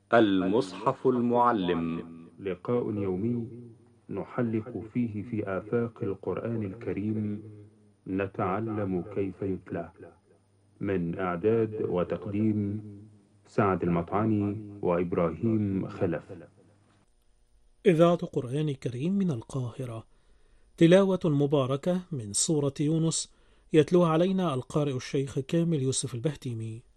المصحف المعلم، لقاء يومي نحلق فيه في آفاق القرآن الكريم، نتعلم كيف يتلى. من إعداد وتقديم سعد المطعني وإبراهيم خلف. إذاعة قرآن كريم من القاهرة. تلاوة مباركة من سورة يونس، يتلوها علينا القارئ الشيخ كامل يوسف البهتيمي.